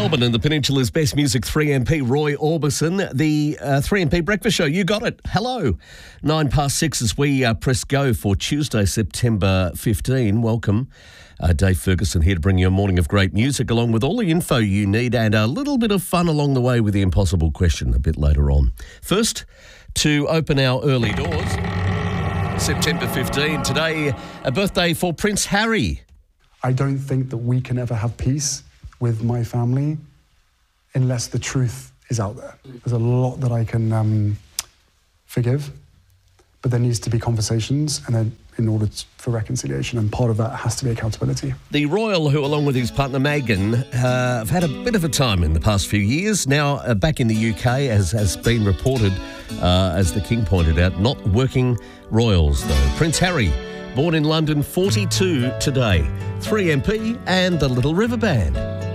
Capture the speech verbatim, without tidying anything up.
Melbourne and the Peninsula's best music, three M P, Roy Orbison. The uh, three M P Breakfast Show, you got it. Hello. Nine past six as we uh, press go for Tuesday, September fifteenth. Welcome. Uh, Dave Ferguson here to bring you a morning of great music along with all the info you need and a little bit of fun along the way with the impossible question a bit later on. First, to open our early doors, September fifteenth, today a birthday for Prince Harry. I don't think that we can ever have peace with my family unless the truth is out there. There's a lot that I can um, forgive, but there needs to be conversations and then in order to, for reconciliation, and part of that has to be accountability. The royal, who along with his partner Meghan, uh, have had a bit of a time in the past few years. Now uh, back in the U K, as has been reported, uh, as the King pointed out, not working royals though. Prince Harry, born in London, forty-two today. three M P and the Little River Band.